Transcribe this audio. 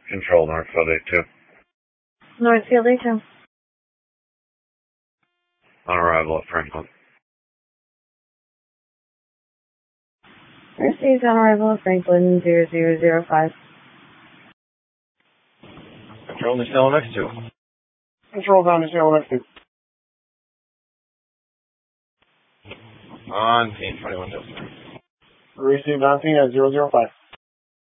Control Northfield 82. Northfield 82. On arrival at Franklin. Received on arrival at Franklin 0005. Control Nacelle next to. Control down to Nacelle next to. On scene 21 Delta. Received on scene at 005.